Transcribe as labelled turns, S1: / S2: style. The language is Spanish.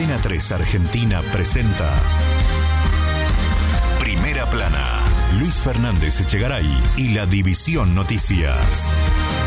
S1: Antena 3 Argentina presenta Primera Plana, Luis Fernández Echegaray y la División Noticias.